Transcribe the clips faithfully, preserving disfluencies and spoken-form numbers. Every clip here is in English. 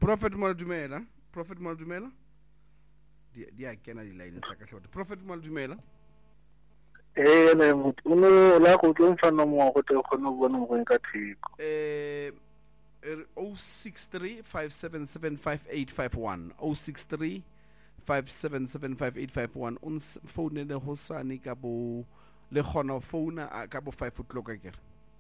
Prophet Maldumela, Prophet Maldumela. Dia dia kena di line tsa ka hlota. Prophet Maldumela. Eh ne motho o no la go tlo mfana mo go tle khona go bona mo ka thiko. Eh oh six three five seven seven five eight five one oh six three five seven seven five eight five one on phone le hosane ka bo le khona phone ka bo five o'clock akere.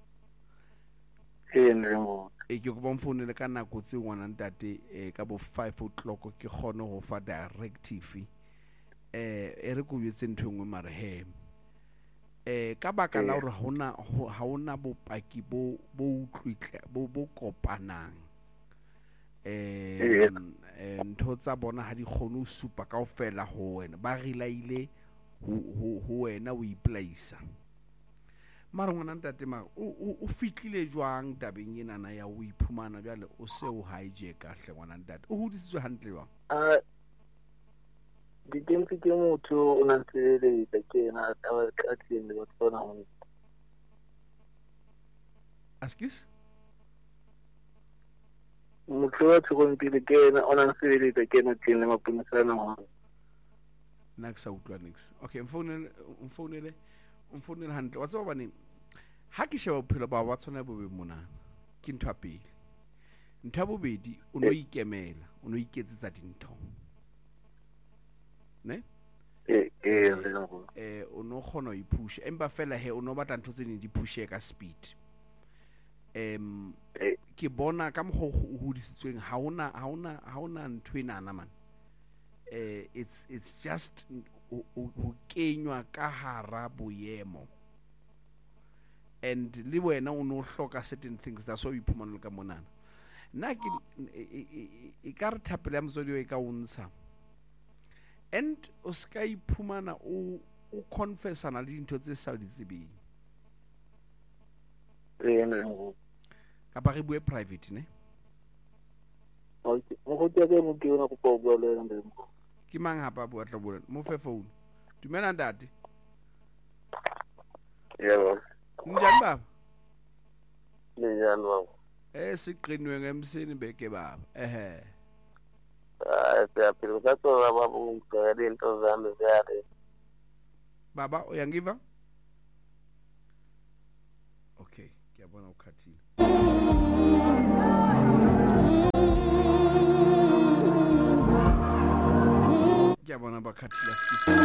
Eh ne mo e ke go ba mfoune le ka nako tse ngwana ntate e ka bo five o'clock ke khone go fa directive eh e re go yetse nthongwe mare he eh ka baka la hore hona ha ona bopaki bo bo utlwitla bo bo kopanang eh ntho tsa bona ha di khone o supa kaofela ho wena ba relaile ho ho wena o iplaisa mara ngwana ntate ma o fitlile jwang tabeng ena na ya o iphumana jale o se o hijack kahle ngwana ntate o hodisitswe hantle jwang a di tempi ke motho o na tsele ka kena a wa ka tleng le tsona ho askis motho wa tshogantile kena o na tsele ka kena tleng le mapunisana ho naksa utlwa nix okay mphone mphone umfonela hantle wa tsaba bane ha ke sheba bophelo ba wa tsona bobe mona ke ntwa pele ntwa bobedi o no ikemela o no iketsetsa dintho ne eh eh eh o no khona o iphusha empa fela he o no batla ntho tse ne di phushe ka speed em ke bona ka mo go hodisitsweng ha ona ha ona ha ona ntwe nana man eh it's it's just o kenywa ka hara boyemo and le wena o no hloka certain things that's why you phumana ka monana nna ke e ka re thapela mtsodi o e ka untsha and o ska iphumana o o confessana le dintho tse sa di tsebeng eh ne ka ba re bue private ne okay mo go tsaka mo ke ona go pa bua le nna ke mang hapa bua tla bua mo fe phone dumela ntate yebo njani baba le njani baba eh siqinwe ngemsini beke baba ehe ah siyaphila ka tsona baba ngicela into zami ziyale baba uyangiva okay ngiyabona ukhathile ngiyabona bakhathile